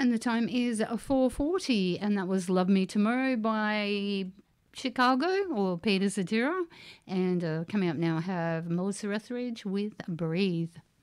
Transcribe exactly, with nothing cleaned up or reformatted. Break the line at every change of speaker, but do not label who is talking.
And the time is four forty, and that was Love Me Tomorrow by Chicago or Peter Cetera. And uh, coming up now, I have Melissa Etheridge with Breathe.